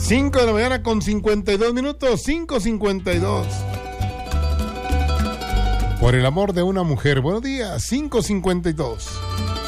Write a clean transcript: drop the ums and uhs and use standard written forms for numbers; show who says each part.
Speaker 1: 5 de la mañana con 52 minutos, 5:52. Por el amor de una mujer. Buenos días, 5:52.